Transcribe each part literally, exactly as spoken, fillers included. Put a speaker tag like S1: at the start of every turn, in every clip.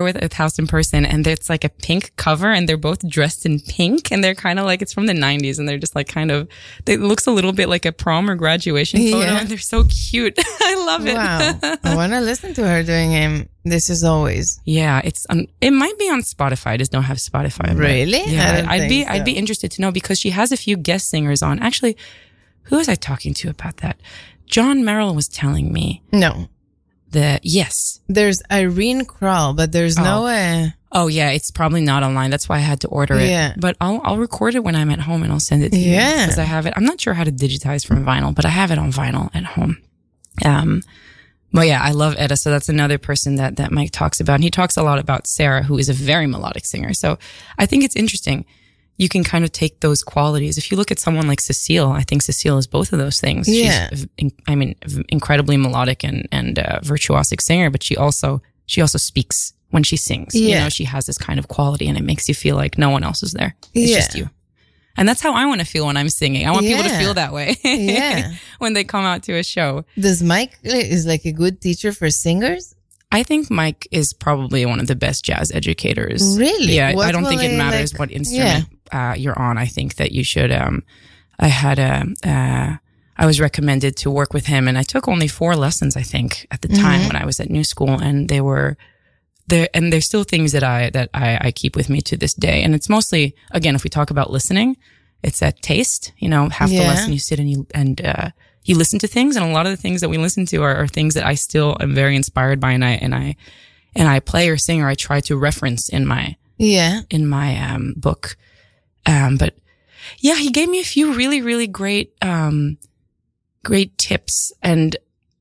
S1: with, with House in person, and it's like a pink cover, and they're both dressed in pink, and they're kind of like, it's from the nineties, and they're just like kind of, it looks a little bit like a prom or graduation photo, yeah. and they're so cute. I love it.
S2: Wow. I want to listen to her doing him. This Is Always.
S1: Yeah, it's um, it might be on Spotify. I just don't have Spotify.
S2: Really?
S1: Yeah,
S2: I
S1: I'd be
S2: so.
S1: I'd be interested to know, because she has a few guest singers on. Actually, who was I talking to about that? John Merrill was telling me.
S2: No.
S1: The yes.
S2: There's Irene Kral, but there's
S1: oh.
S2: no uh
S1: Oh yeah, it's probably not online. That's why I had to order it.
S2: Yeah.
S1: But I'll I'll record it when I'm at home and I'll send it to you.
S2: Yeah.
S1: Because I have it. I'm not sure how to digitize from vinyl, but I have it on vinyl at home. Um But yeah, I love Etta. So that's another person that, that Mike talks about. And he talks a lot about Sarah, who is a very melodic singer. So I think it's interesting. You can kind of take those qualities. If you look at someone like Cecile, I think Cecile is both of those things.
S2: Yeah.
S1: She's, I mean, incredibly melodic and, and uh, virtuosic singer, but she also, she also speaks when she sings.
S2: Yeah.
S1: You know, she has this kind of quality, and it makes you feel like no one else is there. It's
S2: yeah.
S1: just you. And that's how I want to feel when I'm singing. I want
S2: yeah.
S1: people to feel that way.
S2: Yeah.
S1: When they come out to a show.
S2: Does Mike is like a good teacher for singers?
S1: I think Mike is probably one of the best jazz educators.
S2: Really?
S1: Yeah.
S2: What
S1: I don't think it
S2: he,
S1: matters
S2: like,
S1: what instrument yeah. uh, you're on. I think that you should, um, I had a, uh, I was recommended to work with him, and I took only four lessons, I think, at the time mm-hmm. when I was at New School, and they were there, and there's still things that I, that I, I keep with me to this day. And it's mostly, again, if we talk about listening, it's a taste, you know, half
S2: yeah.
S1: the lesson you sit and you, and, uh, you listen to things, and a lot of the things that we listen to are, are things that I still am very inspired by, and I, and I, and I play or sing, or I try to reference in my,
S2: yeah,
S1: in my, um, book. Um, but yeah, he gave me a few really, really great, um, great tips. And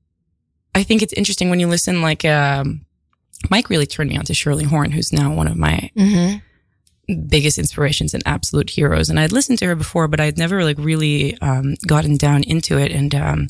S1: I think it's interesting when you listen, like, um, Mike really turned me on to Shirley Horn, who's now one of my,
S2: mm-hmm.
S1: biggest inspirations and absolute heroes. And I'd listened to her before, but I'd never like really um, gotten down into it. And um,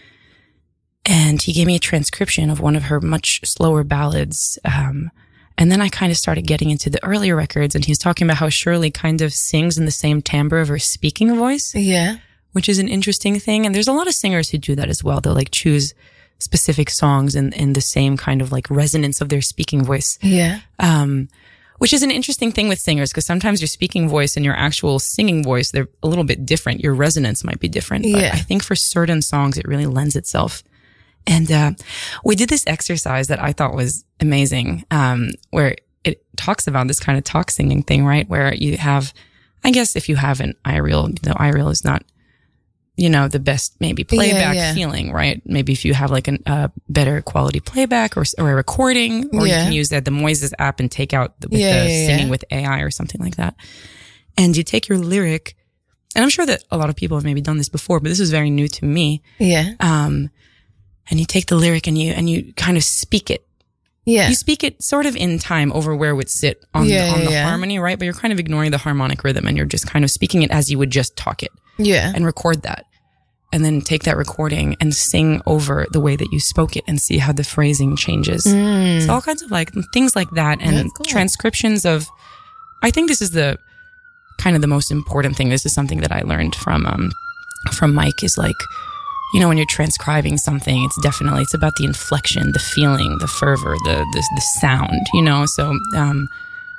S1: and he gave me a transcription of one of her much slower ballads. Um, and then I kind of started getting into the earlier records, and he's talking about how Shirley kind of sings in the same timbre of her speaking voice.
S2: Yeah.
S1: Which is an interesting thing. And there's a lot of singers who do that as well. They'll like choose specific songs in, in the same kind of like resonance of their speaking voice.
S2: Yeah.
S1: Um, Which is an interesting thing with singers, because sometimes your speaking voice and your actual singing voice, they're a little bit different. Your resonance might be different. But
S2: yeah.
S1: I think for certain songs, it really lends itself. And uh, we did this exercise that I thought was amazing, um, where it talks about this kind of talk singing thing, right? Where you have, I guess if you have an iReel, you know, iReel is not, you know, the best maybe playback
S2: yeah, yeah.
S1: feeling, right? Maybe if you have like a uh, better quality playback or, or a recording, or
S2: yeah.
S1: you can use the, the Moises app and take out the, with
S2: yeah,
S1: the
S2: yeah,
S1: singing
S2: yeah.
S1: with A I or something like that. And you take your lyric, and I'm sure that a lot of people have maybe done this before, but this is very new to me.
S2: Yeah.
S1: Um, and you take the lyric and you, and you kind of speak it.
S2: Yeah.
S1: You speak it sort of in time over where it would sit on
S2: yeah,
S1: the, on
S2: yeah,
S1: the
S2: yeah.
S1: harmony, right? But you're kind of ignoring the harmonic rhythm, and you're just kind of speaking it as you would just talk it.
S2: Yeah.
S1: And record that. And then take that recording and sing over the way that you spoke it, and see how the phrasing changes.
S2: Mm.
S1: So all kinds of like things like that, and
S2: cool.
S1: transcriptions of, I think this is the kind of the most important thing. This is something that I learned from, um, from Mike, is like, you know, when you're transcribing something, it's definitely, it's about the inflection, the feeling, the fervor, the, the, the sound, you know? So, um,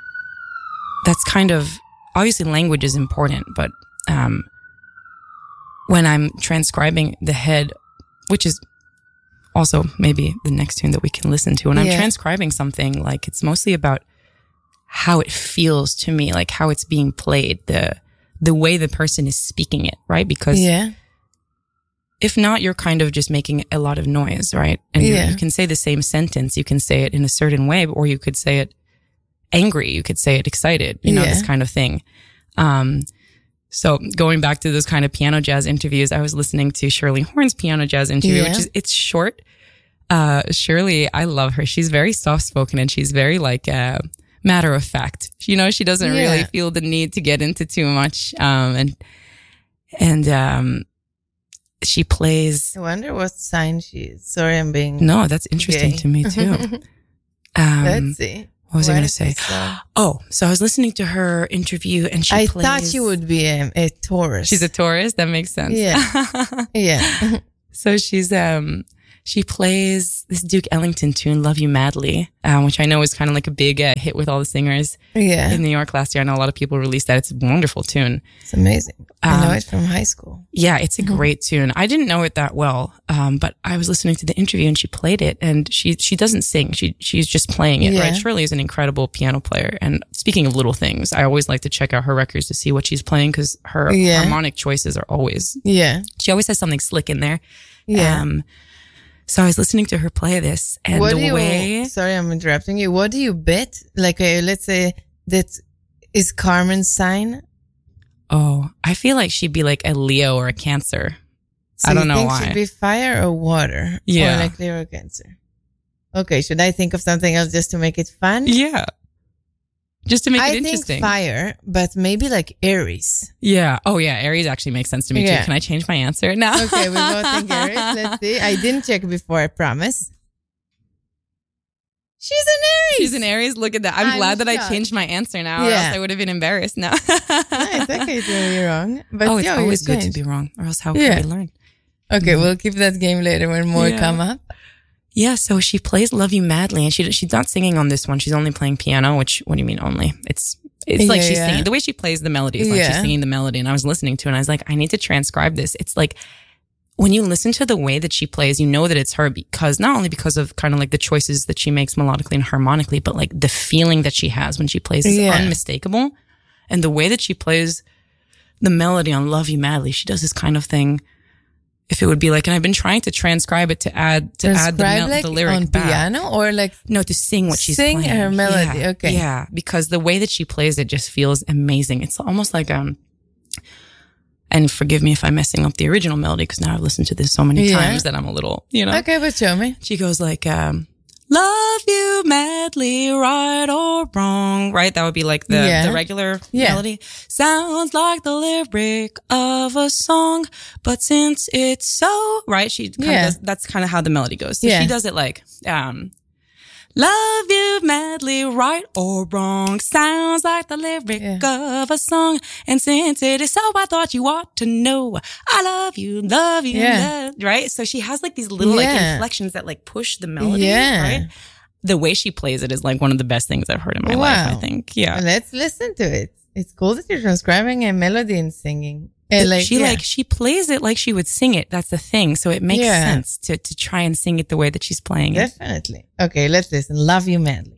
S1: that's kind of, obviously language is important, but, um, when I'm transcribing the head, which is also maybe the next tune that we can listen to, when I'm
S2: yeah.
S1: transcribing something, like it's mostly about how it feels to me, like how it's being played, the the way the person is speaking it, right? Because
S2: yeah.
S1: if not, you're kind of just making a lot of noise, right? And
S2: yeah.
S1: you can say the same sentence, you can say it in a certain way, or you could say it angry, you could say it excited, you know,
S2: yeah.
S1: this kind of thing. Um, So going back to those kind of piano jazz interviews, I was listening to Shirley Horn's piano jazz interview,
S2: yeah.
S1: which is, it's short. Uh, Shirley, I love her. She's very soft spoken, and she's very like, uh, matter of fact. You know, she doesn't
S2: yeah.
S1: really feel the need to get into too much. Um, and, and, um, she plays.
S2: I wonder what sign she is. Sorry, I'm being.
S1: No, that's interesting
S2: gay.
S1: to me too. um,
S2: Let's see.
S1: What was
S2: Where
S1: I going to say? Oh, so I was listening to her interview, and she
S2: I
S1: plays,
S2: thought she would be a, a Taurus.
S1: She's a Taurus. That makes sense.
S2: Yeah. yeah.
S1: So she's, um, she plays this Duke Ellington tune, Love You Madly, um, which I know is kind of like a big uh, hit with all the singers
S2: Yeah.
S1: in New York last year. I know a lot of people released that. It's a wonderful tune.
S2: It's amazing. I know
S1: Um,
S2: it from high school.
S1: Yeah, it's a great tune. I didn't know it that well, um, but I was listening to the interview and she played it, and she she doesn't sing. She she's just playing it.
S2: Yeah.
S1: Right? Shirley is an incredible piano player. And speaking of little things, I always like to check out her records to see what she's playing because her
S2: Yeah.
S1: harmonic choices are always.
S2: Yeah.
S1: She always has something slick in there.
S2: Yeah.
S1: Um, so I was listening to her play this, and
S2: what
S1: the
S2: do you,
S1: way.
S2: sorry, I'm interrupting you. What do you bet? Like, uh, let's say that is Carmen's sign.
S1: Oh, I feel like she'd be like a Leo or a Cancer.
S2: So
S1: I don't
S2: you
S1: know
S2: think
S1: why.
S2: she'd be fire or water?
S1: Yeah.
S2: Or like Leo or Cancer. Okay, should I think of something else just to make it fun?
S1: Yeah. Just to make
S2: I
S1: it
S2: think
S1: interesting.
S2: fire, but maybe like Aries.
S1: Yeah. Oh, yeah. Aries actually makes sense to me
S2: Yeah.
S1: too. Can I change my answer? No.
S2: Okay, we both think Aries. Let's see. I didn't check before, I promise. She's an Aries.
S1: She's an Aries. Look at that. I'm,
S2: I'm
S1: glad that I
S2: shocked.
S1: changed my answer now, or
S2: Yeah.
S1: else I would have been embarrassed now.
S2: No, it's okay to be wrong. But
S1: oh, it's
S2: yeah,
S1: always
S2: you
S1: good to
S2: changed.
S1: be wrong, or else how
S2: Yeah.
S1: can we learn?
S2: Okay, we'll keep that game later when more
S1: Yeah.
S2: come up.
S1: Yeah. So she plays "Love You Madly," and she she's not singing on this one. She's only playing piano. Which, what do you mean only? It's it's like
S2: Yeah,
S1: she's
S2: yeah.
S1: singing. The way she plays the melody is like she's
S2: Yeah.
S1: singing the melody. And I was listening to it, and I was like, I need to transcribe this. It's like when you listen to the way that she plays, you know that it's her because not only because of kind of like the choices that she makes melodically and harmonically, but like the feeling that she has when she plays is
S2: Yeah.
S1: unmistakable. And the way that she plays the melody on "Love You Madly," she does this kind of thing. If it would be like, and I've been trying to transcribe it to add to add the,
S2: Transcribe
S1: mel-
S2: like
S1: the lyric
S2: on
S1: back.
S2: piano or like
S1: No, to sing what she's
S2: Sing
S1: playing.
S2: her melody,
S1: Yeah,
S2: okay.
S1: Yeah, because the way that she plays it just feels amazing. It's almost like um. And forgive me if I'm messing up the original melody because now I've listened to this so many
S2: Yeah.
S1: times that I'm a little, you know.
S2: okay, but show me.
S1: She goes like, um, "Love you madly, right or wrong." Right, that would be like the
S2: Yeah.
S1: the regular
S2: Yeah.
S1: melody. Sounds like the lyric of a song, but since it's so right, she kind
S2: Yeah.
S1: of does, that's kind of how the melody goes. So
S2: Yeah.
S1: she does it like, um. "Love you madly, right or wrong. Sounds like the lyric
S2: Yeah.
S1: of a song. And since it is so, I thought you ought to know. I love you, love you,
S2: Yeah.
S1: love-" right? So she has like these little like
S2: Yeah.
S1: inflections that like push the melody,
S2: Yeah.
S1: right? The way she plays it is like one of the best things I've heard in my life, I
S2: Wow.
S1: think. Yeah.
S2: Let's listen to it. It's cool that you're transcribing a melody and singing. Uh, like,
S1: she
S2: yeah.
S1: like, she plays it like she would sing it. That's the thing. So it makes
S2: Yeah.
S1: sense to, to try and sing it the way that she's playing it.
S2: Definitely. Okay, let's listen. Love You Madly.